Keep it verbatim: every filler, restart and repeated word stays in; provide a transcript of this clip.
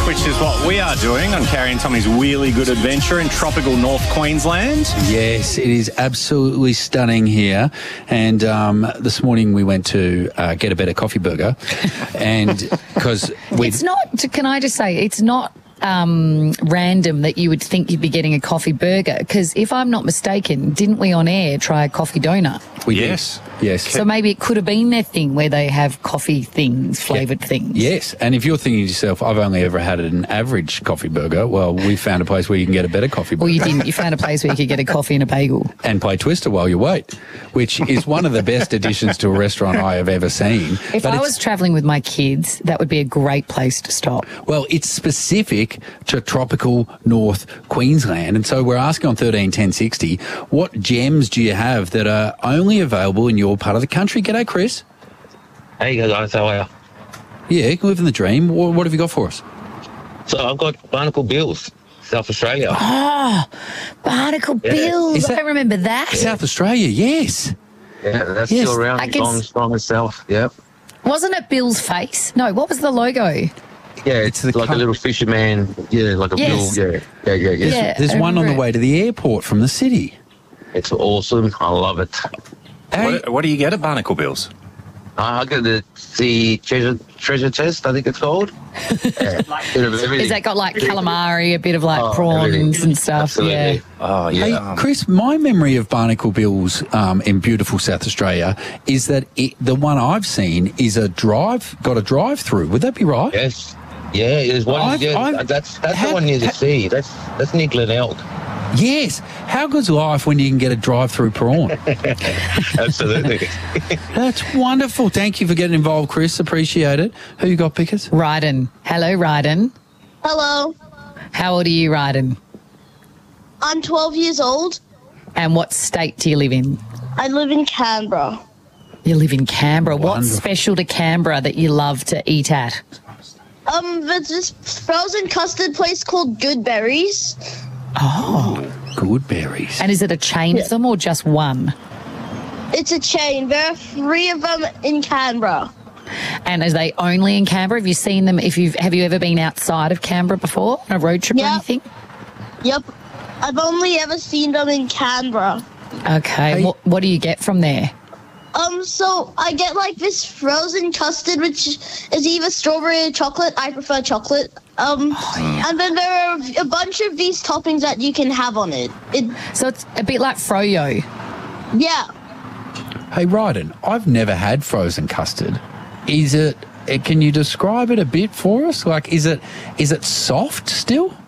which is what we are doing on Carrie and Tommy's Wheelie Good Adventure in tropical North Queensland. Yes, it is absolutely stunning here. And um, this morning we went to uh, get a better coffee burger, and because we It's not, can I just say, it's not um, random that you would think you'd be getting a coffee burger, because if I'm not mistaken, didn't we on air try a coffee donut? we Yes. did. Yes. So maybe it could have been their thing where they have coffee things, flavoured things. Yes, and if you're thinking to yourself, I've only ever had an average coffee burger, well, we found a place where you can get a better coffee burger. Well, you didn't. You found a place where you could get a coffee and a bagel. And play Twister while you wait, which is one of the best additions to a restaurant I have ever seen. If But I it's- was travelling with my kids, that would be a great place to stop. Well, it's specific to tropical North Queensland. And so we're asking on thirteen ten sixty, what gems do you have that are only available in your part of the country? G'day, Chris. Hey guys, how are you? Yeah, living the dream. What, what have you got for us? So I've got Barnacle Bills, South Australia. Oh, Barnacle Yeah. Bills. Is that- I remember that. South Australia, yes. Yeah, that's Yes, still around, I can strong, s- strong as South. Yep. Wasn't it Bill's face? No, what was the logo? Yeah, It's it's, the like co- a little fisherman. Yeah, like a Yes. bill. Yeah, yeah, yeah, yeah. Yeah. There's I one on the remember it. way to the airport from the city. It's awesome. I love it. Hey, What, what do you get at Barnacle Bills? I got the, the treasure treasure chest, I think it's called. Yeah, bit of everything. Is that got like calamari, a bit of like Oh, prawns everything. and stuff? Absolutely. Yeah. Oh, yeah. Hey, um, Chris, my memory of Barnacle Bills um, in beautiful South Australia is that it, the one I've seen is a drive, got a drive-through. Would that be right? Yes. Yeah, there's one. I've- yeah, I've- that's that's had- the one near the had- sea. That's that's near Glenelg. Yes. How good's life when you can get a drive-through prawn? Absolutely. That's wonderful. Thank you for getting involved, Chris. Appreciate it. Who you got, Pickers? Ryden. Hello, Ryden. Hello, How old are you, Ryden? I'm twelve years old. And what state do you live in? I live in Canberra. You live in Canberra. What's Wonderful. special to Canberra that you love to eat at? Um, there's this frozen custard place called Goodberries. Oh. Good berries. And is it a chain of them or just one? It's a chain. There are three of them in Canberra. And are they only in Canberra? Have you seen them? If you've have you ever been outside of Canberra before on a road trip or Yeah. anything? Yep. I've only ever seen them in Canberra. Okay. Hey. What, what do you get from there? Um, so I get like this frozen custard, which is either strawberry or chocolate. I prefer chocolate. Um, and then there are a bunch of these toppings that you can have on it. It, So it's a bit like froyo. yeah. Hey, Ryden, I've never had frozen custard. Is it, eh, can you describe it a bit for us? Like, is it, is it soft still?